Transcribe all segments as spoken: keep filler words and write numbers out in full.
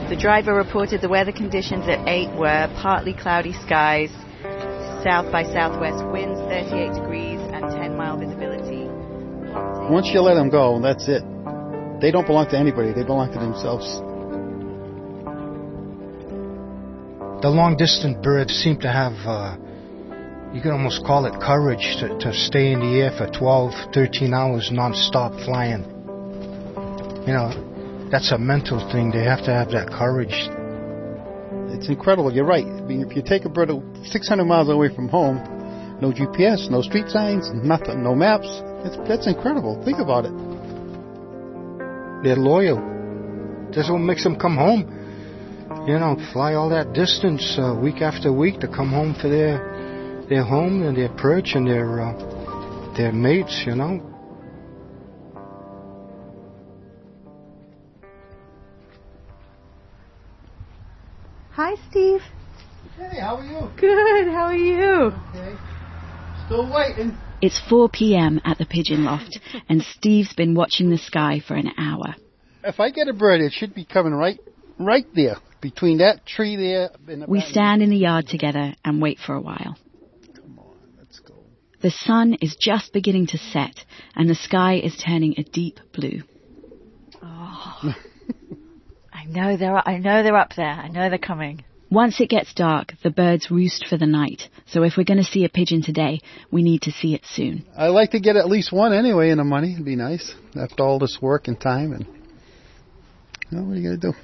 The driver reported the weather conditions at eight were partly cloudy skies, south by southwest winds, thirty-eight degrees, and ten mile visibility. Once you let them go, that's it. They don't belong to anybody. They belong to themselves. The long-distance birds seem to have, uh, you can almost call it courage to, to stay in the air for twelve, thirteen hours non-stop flying. You know, that's a mental thing. They have to have that courage. It's incredible. You're right. I mean, if you take a bird six hundred miles away from home, no G P S, no street signs, nothing, no maps, that's, that's incredible. Think about it. They're loyal. That's what makes them come home. You know, fly all that distance uh, week after week to come home for their their home and their perch and their uh, their mates. You know. Hi, Steve. Hey, how are you? Good. How are you? Okay. Still waiting. It's four p.m. at the Pigeon Loft, and Steve's been watching the sky for an hour. If I get a bird, it should be coming right, right there, between that tree there. And the we stand in the yard together and wait for a while. Come on, let's go. The sun is just beginning to set, and the sky is turning a deep blue. Oh, I know they're. I know they're up there. I know they're coming. Once it gets dark, the birds roost for the night. So if we're going to see a pigeon today, we need to see it soon. I like to get at least one anyway in the money. It'd be nice after all this work and time. And well, what are you going to do?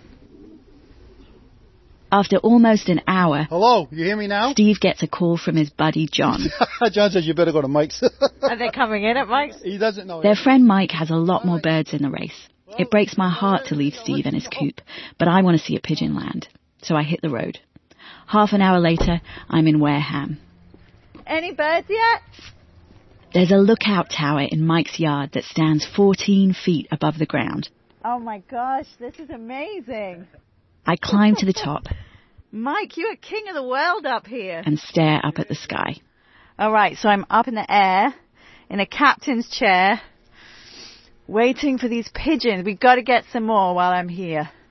After almost an hour... Hello, you hear me now? Steve gets a call from his buddy, John. John says you better go to Mike's. Are they coming in at Mike's? He doesn't know. Their friend Mike has a lot more birds in the race. It breaks my heart to leave Steve and his coop, but I want to see a pigeon land. So I hit the road. Half an hour later, I'm in Wareham. Any birds yet? There's a lookout tower in Mike's yard that stands fourteen feet above the ground. Oh my gosh, this is amazing. I climb to the top. Mike, you are king of the world up here. And stare up at the sky. All right, so I'm up in the air, in a captain's chair, waiting for these pigeons. We've got to get some more while I'm here.